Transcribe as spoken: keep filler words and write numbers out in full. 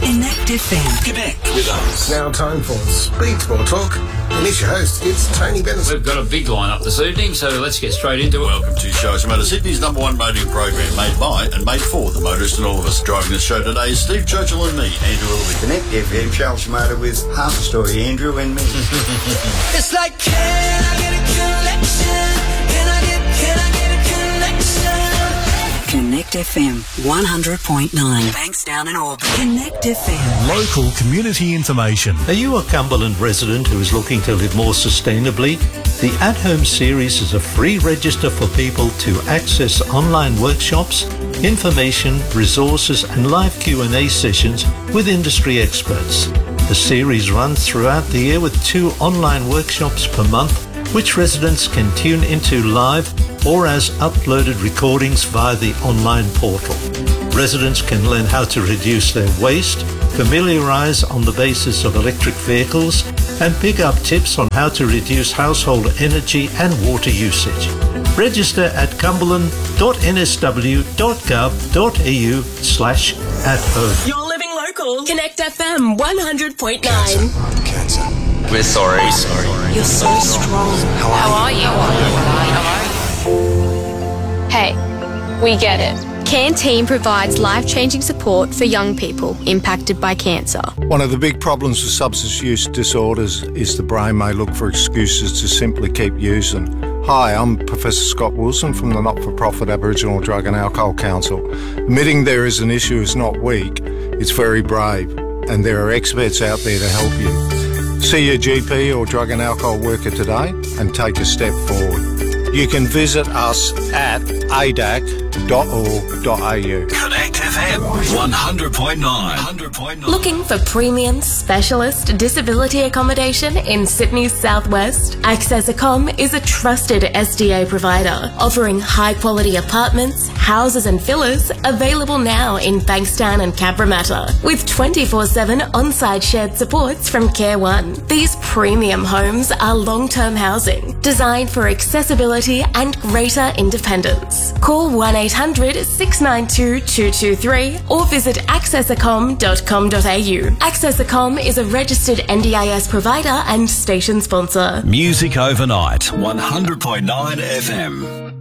Connect F M. Connect with us. Now time for Speed Sport Talk. And it's your host, it's Tony Benson. We've got a big lineup this evening, so let's get straight into it. Welcome to Shows Motor, Sydney's number one motoring program, made by and made for the motorist and all of us. Driving the show today is Steve Churchill and me, Andrew Ilby. Connect F M, Charles Motor with half a story, Andrew and me. It's like, can I get a connection? Can I get, can I get a connection? Connect F M one hundred point nine. Bankstown and Auburn. Connect F M. Local community information. Are you a Cumberland resident who is looking to live more sustainably? The At Home series is a free register for people to access online workshops, information, resources and live Q and A sessions with industry experts. The series runs throughout the year with two online workshops per month, which residents can tune into live or as uploaded recordings via the online portal. Residents can learn how to reduce their waste, familiarise on the basis of electric vehicles, and pick up tips on how to reduce household energy and water usage. Register at cumberland dot n s w dot gov dot a u slash at home. You're living local. Connect F M one hundred point nine. Cancer. We're sorry. We're sorry. You're so strong. How are, How are you? How are you? Hey, we get it. Canteen provides life-changing support for young people impacted by cancer. One of the big problems with substance use disorders is the brain may look for excuses to simply keep using. Hi, I'm Professor Scott Wilson from the not-for-profit Aboriginal Drug and Alcohol Council. Admitting there is an issue is not weak, it's very brave, and there are experts out there to help you. See your G P or drug and alcohol worker today and take a step forward. You can visit us at a d a c dot org dot a u. Connect F M one hundred point nine. Looking for premium specialist disability accommodation in Sydney's southwest? Access Accom is a trusted S D A provider, offering high-quality apartments, houses and villas available now in Bankstown and Cabramatta, with twenty-four seven on-site shared supports from Care One. These premium homes are long-term housing, designed for accessibility and greater independence. Call one eight hundred six nine two two two three or visit access accom dot com dot a u. Access Accom is a registered N D I S provider and station sponsor. Music overnight, one hundred point nine F M.